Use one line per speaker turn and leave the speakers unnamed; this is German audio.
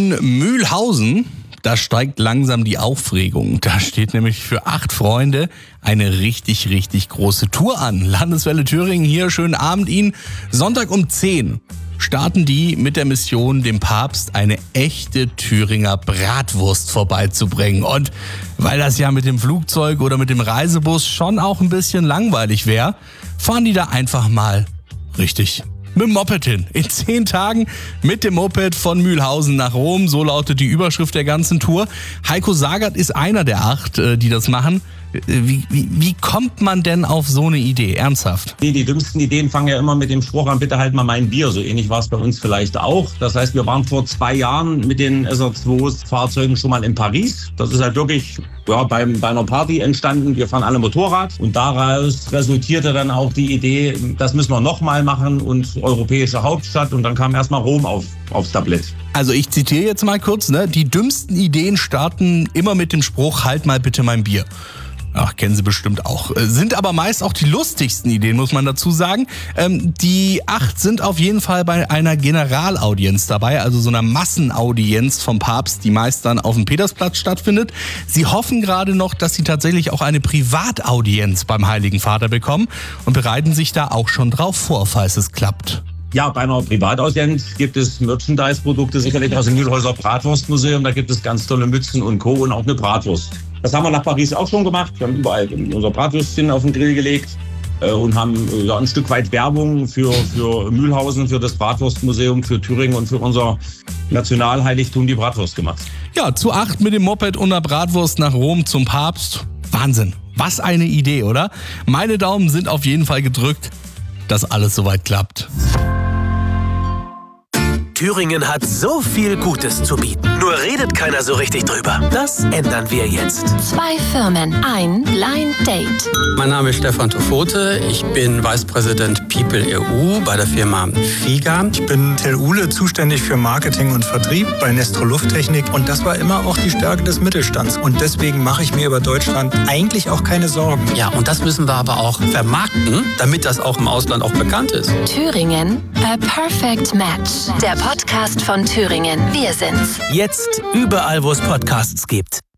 In Mühlhausen, da steigt langsam die Aufregung. Da steht nämlich für 8 Freunde eine richtig, richtig große Tour an. Landeswelle Thüringen hier, schönen Abend Ihnen. Sonntag um 10 starten die mit der Mission, dem Papst eine echte Thüringer Bratwurst vorbeizubringen. Und weil das ja mit dem Flugzeug oder mit dem Reisebus schon auch ein bisschen langweilig wäre, fahren die da einfach mal richtig mit dem Moped hin. In 10 Tagen mit dem Moped von Mühlhausen nach Rom. So lautet die Überschrift der ganzen Tour. Heiko Sagert ist einer der 8, die das machen. Wie kommt man denn auf so eine Idee? Ernsthaft?
Die dümmsten Ideen fangen ja immer mit dem Spruch an, bitte halt mal mein Bier. So ähnlich war es bei uns vielleicht auch. Das heißt, wir waren vor 2 Jahren mit den SR2-Fahrzeugen schon mal in Paris. Das ist halt wirklich bei einer Party entstanden. Wir fahren alle Motorrad. Und daraus resultierte dann auch die Idee, das müssen wir nochmal machen und europäische Hauptstadt. Und dann kam erstmal Rom aufs Tablett.
Also ich zitiere jetzt mal kurz, die dümmsten Ideen starten immer mit dem Spruch, halt mal bitte mein Bier. Ach, kennen Sie bestimmt auch. Sind aber meist auch die lustigsten Ideen, muss man dazu sagen. Die 8 sind auf jeden Fall bei einer Generalaudienz dabei, also so einer Massenaudienz vom Papst, die meist dann auf dem Petersplatz stattfindet. Sie hoffen gerade noch, dass sie tatsächlich auch eine Privataudienz beim Heiligen Vater bekommen und bereiten sich da auch schon drauf vor, falls es klappt.
Ja, bei einer Privataudienz gibt es Merchandise-Produkte, sicherlich aus dem Mühlhäuser Bratwurstmuseum. Da gibt es ganz tolle Mützen und Co. und auch eine Bratwurst. Das haben wir nach Paris auch schon gemacht. Wir haben überall unser Bratwürstchen auf den Grill gelegt und haben ein Stück weit Werbung für Mühlhausen, für das Bratwurstmuseum, für Thüringen und für unser Nationalheiligtum, die Bratwurst gemacht.
Ja, zu 8 mit dem Moped und der Bratwurst nach Rom zum Papst. Wahnsinn. Was eine Idee, oder? Meine Daumen sind auf jeden Fall gedrückt, dass alles soweit klappt.
Thüringen hat so viel Gutes zu bieten. Nur redet keiner so richtig drüber. Das ändern wir jetzt.
2 Firmen, ein Blind Date.
Mein Name ist Stefan Tofote. Ich bin Vicepräsident People EU bei der Firma FIGA.
Ich bin Till Uhle, zuständig für Marketing und Vertrieb bei Nestro Lufttechnik. Und das war immer auch die Stärke des Mittelstands. Und deswegen mache ich mir über Deutschland eigentlich auch keine Sorgen.
Ja, und das müssen wir aber auch vermarkten, damit das auch im Ausland auch bekannt ist.
Thüringen, a perfect match. Der Podcast von Thüringen. Wir sind's.
Jetzt überall, wo es Podcasts gibt.